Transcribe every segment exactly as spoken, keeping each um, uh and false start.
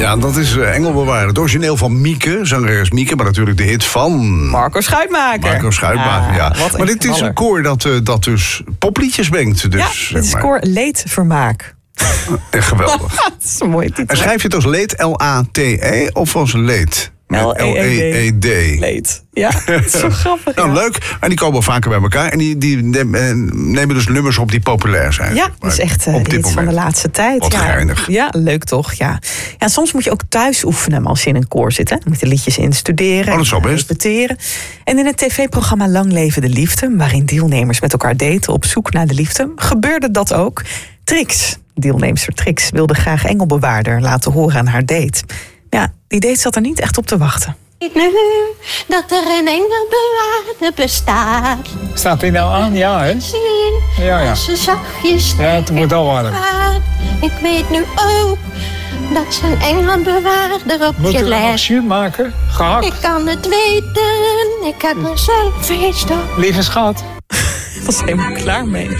Ja, dat is uh, Engelbewaarder. Het origineel van Mieke, zangeres Mieke, maar natuurlijk de hit van... Marco Schuitmaker. Marco Schuitmaker, ja. ja. Maar dit is een koor dat, uh, dat dus popliedjes brengt. Dus, ja, het is koor Leedvermaak. Echt geweldig. Dat is een mooie titel. En schrijf je het als leed, L A T E, of als leed? L E E D. Leed. Ja, dat is zo grappig. Nou, ja. leuk. En die komen vaker bij elkaar. En die, die nemen dus nummers op die populair zijn. Ja, dat is echt uh, op de dit hits van de laatste tijd. Wat ja. geinig. Ja, leuk toch? Ja. Ja, soms moet je ook thuis oefenen als je in een koor zit. Hè? Moet je liedjes instuderen. Oh, dat is wel best. Repeteren. En in het tv-programma Lang Leven de Liefde, waarin deelnemers met elkaar daten op zoek naar de liefde, gebeurde dat ook. Trix, deelnemster Trix, wilde graag Engelbewaarder laten horen aan haar date. Ja, die date zat er niet echt op te wachten. Ik nu dat er een engelbewaarder bestaat. Staat hij nou aan? Ja, hè? Zien Ja, ja. als ze zachtjes Ja, het wordt al warm. gaat. Ik weet nu ook dat ze een engelbewaarder op Moet je je nog let. jus maken? Gehakt? Ik kan het weten, ik heb mezelf verstopt. Lieve schat. Ik was helemaal klaar mee.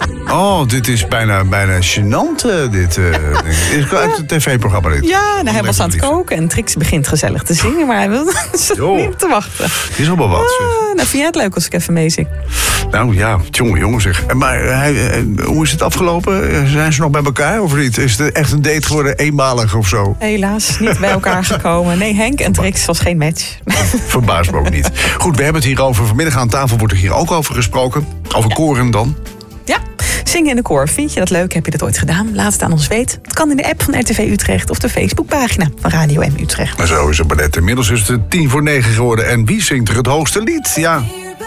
Oh, dit is bijna, bijna gênant, uh, dit. Uh, is uit het tv-programma dit. Ja, nou, hij was aan het koken en Trix begint gezellig te zingen, maar hij wilde Jo. niet op te wachten. Het is allemaal wat. zeg. Ah, nou, vind jij het leuk als ik even meezing? Nou ja, jongen, jongen zeg. Maar hij, uh, hoe is het afgelopen? Uh, Zijn ze nog bij elkaar of niet? Is het echt een date geworden, eenmalig of zo? Helaas, niet bij elkaar gekomen. Nee, Henk en Trix was geen match. Verbaast me ook niet. Goed, we hebben het hierover. Vanmiddag aan tafel wordt er hier ook over gesproken. Over koren dan. Ja, zingen in de koor. Vind je dat leuk? Heb je dat ooit gedaan? Laat het aan ons weten. Het kan in de app van R T V Utrecht of de Facebookpagina van Radio M Utrecht. Maar zo is het maar net. Inmiddels is het tien voor negen geworden. En wie zingt er het hoogste lied? Ja,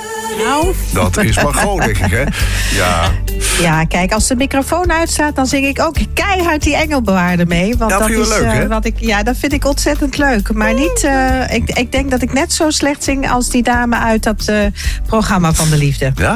Nou, dat is Margot, denk ik, hè? Ja. Ja, kijk, als de microfoon uitstaat, dan zing ik ook keihard die Engelbewaarder mee. Want Ja, dat vind je is wel leuk, eh, hè? wat ik, ja, dat vind ik ontzettend leuk. Maar niet, eh, ik, ik denk dat ik net zo slecht zing als die dame uit dat eh, programma van de liefde. Ja?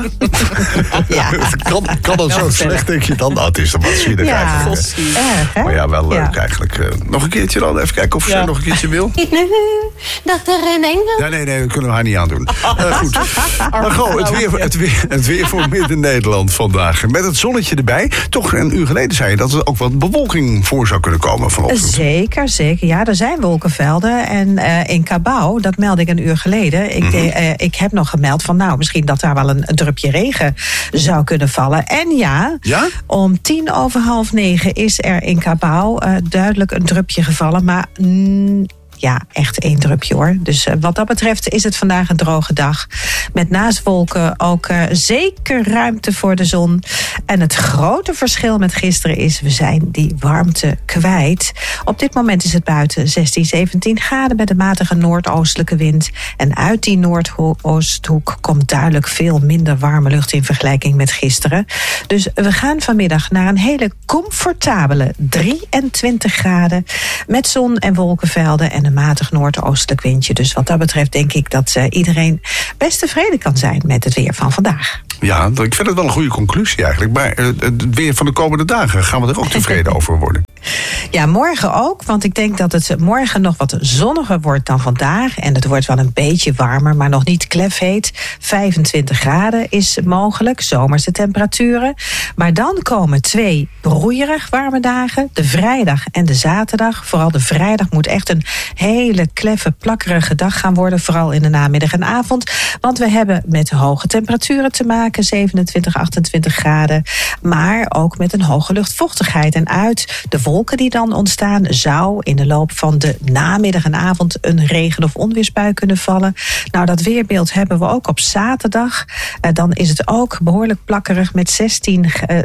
Ja, kan, kan dat zo slecht, denk je dan? Nou, het is dan wat zielig ja. eigenlijk. Erg, hè? Maar ja, wel leuk Ja. eigenlijk. Uh, nog een keertje dan? Even kijken of ze Ja. nog een keertje wil. Ik nu dat er een engel... Ja, nee, nee, dat kunnen we haar niet aandoen. Uh, goed. Margot, het weer, het, weer, het weer voor Midden-Nederland vandaag. Met het zonnetje erbij. Toch, een uur geleden zei je dat er ook wat bewolking voor zou kunnen komen vanochtend. Zeker, zeker. Ja, er zijn wolkenvelden. En uh, in Cabau, dat meldde ik een uur geleden. Ik, Mhm. de, uh, ik heb nog gemeld van, nou, misschien dat daar wel een, een drupje regen zou kunnen vallen. En ja, Ja? om tien over half negen is er in Cabau uh, duidelijk een drupje gevallen. Maar mm, ja, echt één drupje hoor. Dus uh, wat dat betreft is het vandaag een droge dag. Met naast wolken ook uh, zeker ruimte voor de zon. En het grote verschil met gisteren is, we zijn die warmte kwijt. Op dit moment is het buiten zestien, zeventien graden met een matige noordoostelijke wind. En uit die noordoosthoek komt duidelijk veel minder warme lucht in vergelijking met gisteren. Dus we gaan vanmiddag naar een hele comfortabele drieëntwintig graden. Met zon en wolkenvelden en een matig noordoostelijk windje. Dus wat dat betreft denk ik dat uh, iedereen best tevreden kan zijn met het weer van vandaag. Ja, ik vind het wel een goede conclusie eigenlijk. Maar uh, het weer van de komende dagen, gaan we er ook tevreden over worden? Ja, morgen ook, want ik denk dat het morgen nog wat zonniger wordt dan vandaag. En het wordt wel een beetje warmer, maar nog niet klefheet. vijfentwintig graden is mogelijk, zomerse temperaturen. Maar dan komen twee broeierig warme dagen. De vrijdag en de zaterdag. Vooral de vrijdag moet echt een hele kleffe, plakkerige dag gaan worden. Vooral in de namiddag en avond. Want we hebben met hoge temperaturen te maken, zevenentwintig, achtentwintig graden. Maar ook met een hoge luchtvochtigheid. En uit de wolken die dan ontstaan, zou in de loop van de namiddag en avond een regen- of onweersbui kunnen vallen. Nou, dat weerbeeld hebben we ook op zaterdag. Uh, dan is het ook behoorlijk plakkerig met zestien, uh,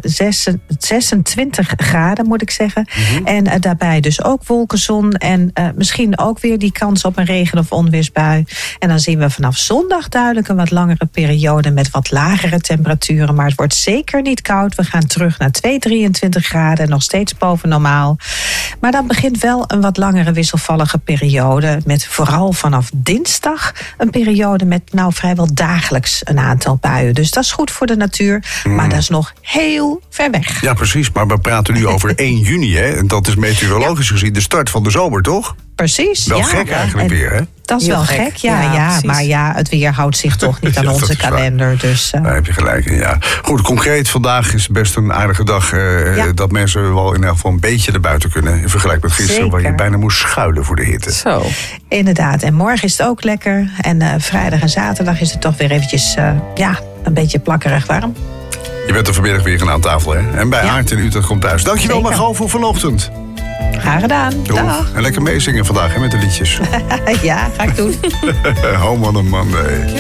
zesentwintig graden, moet ik zeggen. Mm-hmm. En uh, daarbij dus ook wolkenzon en uh, misschien ook weer die kans op een regen- of onweersbui. En dan zien we vanaf zondag duidelijk een wat langere periode met wat lagere temperaturen. Maar het wordt zeker niet koud. We gaan terug naar twee, drieëntwintig graden, nog steeds boven normaal. Maar dan begint wel een wat langere wisselvallige periode. Met vooral vanaf dinsdag een periode met nou vrijwel dagelijks een aantal buien. Dus dat is goed voor de natuur, mm. maar dat is nog heel ver weg. Ja, precies. Maar we praten nu over één juni, hè? En dat is meteorologisch ja. gezien de start van de zomer, toch? Precies. Wel ja. gek eigenlijk en weer, hè? Dat is Heel wel gek. gek, ja, Ja, ja. precies. Maar ja, het weer houdt zich toch niet aan Ja, dat onze is waar. kalender. Dus, uh, Daar heb je gelijk in, ja. Goed, concreet, vandaag is best een aardige dag. eh, Ja. Dat mensen wel in elk geval een beetje naar buiten kunnen. In vergelijking met gisteren, waar je Zeker. bijna moest schuilen voor de hitte. Zo. inderdaad. En morgen is het ook lekker. En uh, vrijdag en zaterdag is het toch weer eventjes uh, ja, een beetje plakkerig warm. Je bent er vanmiddag weer aan tafel, hè? En bij Ja. Aart in Utrecht komt thuis. Dankjewel, Zeker. Margot, voor vanochtend. Graag gedaan. Doeg. Dag. En lekker meezingen vandaag, hè, met de liedjes. Ja, ga ik doen. Home on a Monday.